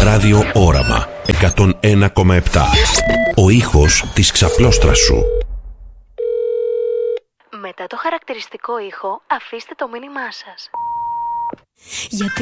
Ράδιο Όραμα 101,7. Ο ήχος της ξαπλώστρας σου. Μετά το χαρακτηριστικό ήχο, αφήστε το μήνυμά σας. Γιατί